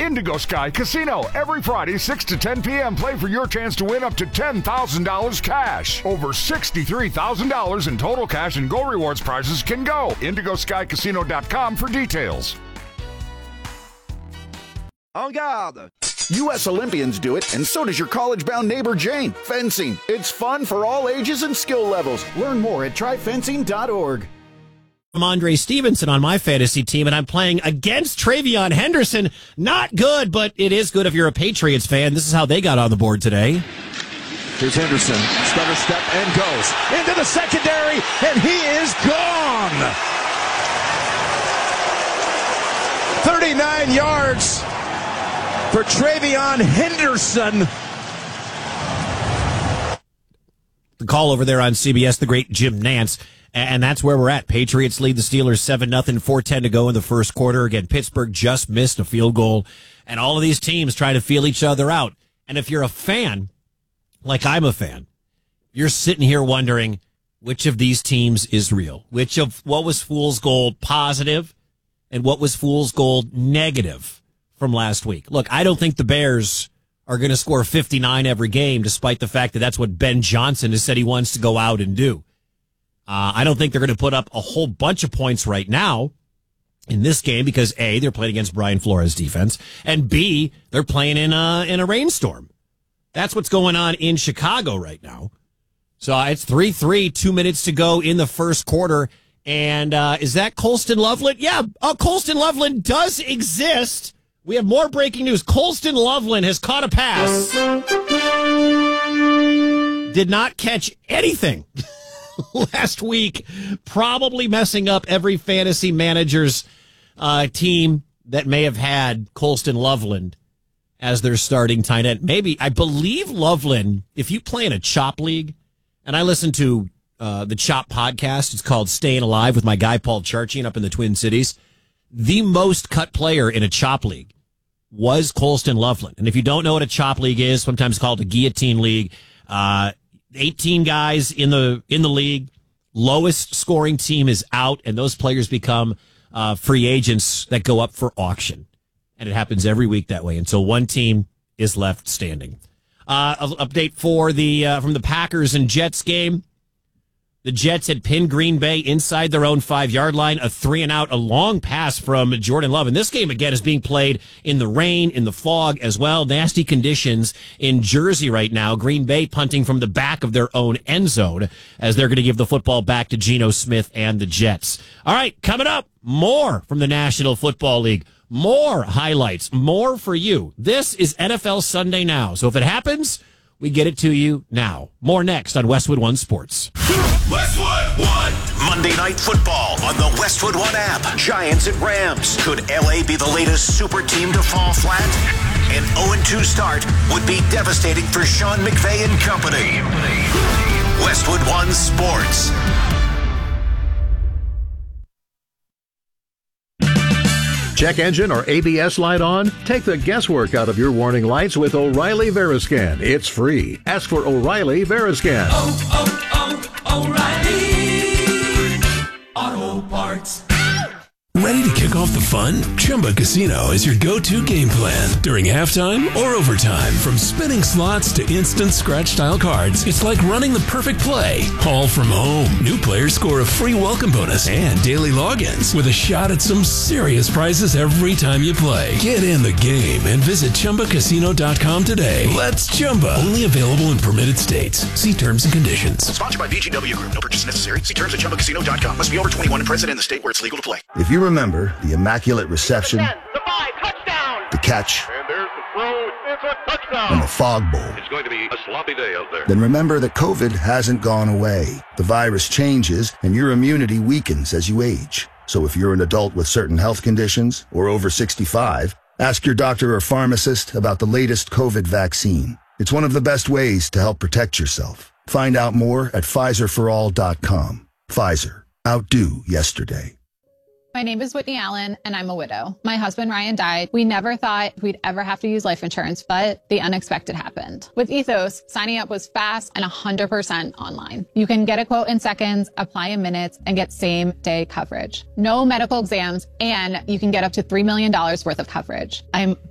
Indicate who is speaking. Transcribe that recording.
Speaker 1: Indigo Sky Casino. Every Friday, 6 to 10 p.m. Play for your chance to win up to $10,000 cash. Over $63,000 in total cash and Go Rewards prizes can go. IndigoSkyCasino.com for details.
Speaker 2: En garde! U.S. Olympians do it, and so does your college-bound neighbor Jane. Fencing. It's fun for all ages and skill levels. Learn more at tryfencing.org.
Speaker 3: I'm Andre Stevenson on my fantasy team, and I'm playing against Travion Henderson. Not good, but it is good if you're a Patriots fan. This is how they got on the board today.
Speaker 4: Here's Henderson. Stutter step and goes into the secondary, and he is gone. 39 yards for Travion Henderson.
Speaker 3: The call over there on CBS, the great Jim Nantz. And that's where we're at. Patriots lead the Steelers 7-0, 4:10 to go in the first quarter. Again, Pittsburgh just missed a field goal. And all of these teams trying to feel each other out. And if you're a fan, like I'm a fan, you're sitting here wondering which of these teams is real. Which of what was Fool's Gold positive and what was Fool's Gold negative from last week. Look, I don't think the Bears are going to score 59 every game, despite the fact that that's what Ben Johnson has said he wants to go out and do. I don't think they're going to put up a whole bunch of points right now in this game because A, they're playing against Brian Flores' defense, and B, they're playing in a rainstorm. That's what's going on in Chicago right now. So it's 3-3, 2 minutes to go in the first quarter. And is that Colston Loveland? Yeah, Colston Loveland does exist. We have more breaking news. Colston Loveland has caught a pass. Did not catch anything last week, probably messing up every fantasy manager's team that may have had Colston Loveland as their starting tight end. Maybe, I believe Loveland, if you play in a chop league, and I listen to the Chop podcast, it's called Staying Alive with my guy Paul Charchian up in the Twin Cities, the most cut player in a chop league was Colston Loveland. And if you don't know what a chop league is, sometimes called a guillotine league, 18 guys in the league, lowest scoring team is out, and those players become free agents that go up for auction. And it happens every week that way until one team is left standing. Update for from the Packers and Jets game. The Jets had pinned Green Bay inside their own 5-yard line, a 3-and-out, a long pass from Jordan Love. And this game, again, is being played in the rain, in the fog as well. Nasty conditions in Jersey right now. Green Bay punting from the back of their own end zone as they're going to give the football back to Geno Smith and the Jets. All right, coming up, more from the National Football League. More highlights, more for you. This is NFL Sunday Now. So if it happens, we get it to you now. More next on Westwood One Sports.
Speaker 5: Westwood One. Monday Night Football on the Westwood One app. Giants at Rams. Could LA be the latest super team to fall flat? An 0-2 start would be devastating for Sean McVay and company. Westwood One Sports.
Speaker 6: Check engine or ABS light on? Take the guesswork out of your warning lights with O'Reilly Veriscan. It's free. Ask for O'Reilly Veriscan.
Speaker 7: O'Reilly Auto Parts. Ready to kick off the fun? Chumba Casino is your go-to game plan during halftime or overtime. From spinning slots to instant scratch-style cards, it's like running the perfect play, all from home. New players score a free welcome bonus and daily logins with a shot at some serious prizes every time you play. Get in the game and visit ChumbaCasino.com today. Let's Chumba. Only available in permitted states. See terms and conditions.
Speaker 5: Sponsored by VGW Group. No purchase necessary. See terms at ChumbaCasino.com. Must be over 21 and present in the state where it's legal to play.
Speaker 2: If you remember the immaculate reception,
Speaker 8: the 5, touchdown,
Speaker 2: the catch,
Speaker 8: and there's the throw, it's a touchdown,
Speaker 2: and the fog bowl,
Speaker 8: it's going to be a sloppy day out there.
Speaker 2: Then remember that COVID hasn't gone away. The virus changes, and your immunity weakens as you age. So if you're an adult with certain health conditions or over 65, ask your doctor or pharmacist about the latest COVID vaccine. It's one of the best ways to help protect yourself. Find out more at PfizerForAll.com. Pfizer. Outdo yesterday.
Speaker 9: My name is Whitney Allen, and I'm a widow. My husband, Ryan, died. We never thought we'd ever have to use life insurance, but the unexpected happened. With Ethos, signing up was fast and 100% online. You can get a quote in seconds, apply in minutes, and get same-day coverage. No medical exams, and you can get up to $3 million worth of coverage. I'm